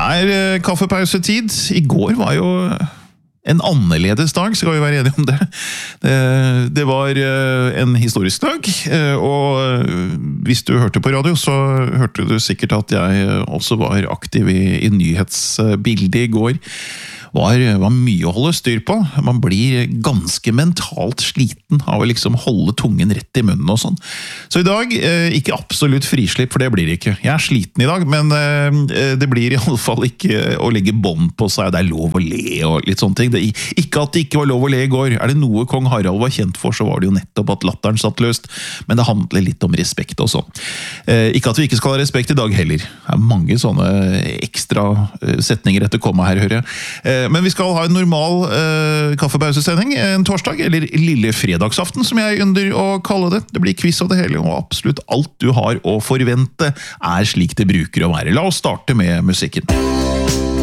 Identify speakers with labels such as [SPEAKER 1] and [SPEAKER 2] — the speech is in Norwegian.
[SPEAKER 1] kaffepausetid. I går var jo en annerledes dag, skal vi være enige om det. Det var en historisk dag, og hvis du hørte på radio, så hørte du sikkert at jeg også var aktiv i nyhetsbildet i går. Var mye å holde styr på. Man blir ganske mentalt sliten av å liksom holde tungen rett i munnen og sånn. Så i dag, ikke absolutt frislipp, for det blir det ikke. Jeg er sliten i dag, men det blir i alle fall ikke å legge bånd på seg. Det er lov å le og litt sånne ting. Ikke at det ikke var lov å le i går. Er det noe kong Harald var kjent for, så var det jo nettopp at latteren satt løst. Men det handler litt om respekt også. Ikke at vi ikke skal ha respekt i dag heller. Det er mange sånne ekstra setninger etter komma her, hører jeg. Men vi skal ha en normal kaffepausesending en torsdag, eller lille fredagsaften, som jeg ynder å kalle det. Det blir quiz av det hele, og absolutt alt du har å forvente er slik det bruker å være. La oss starte med musikken.